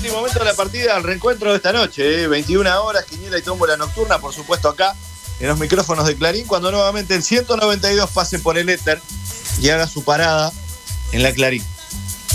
último momento de la partida al reencuentro de esta noche, 21 horas, quiniela y tómbola nocturna, por supuesto acá en los micrófonos de Clarín, cuando nuevamente el 192 pase por el éter y haga su parada en la Clarín.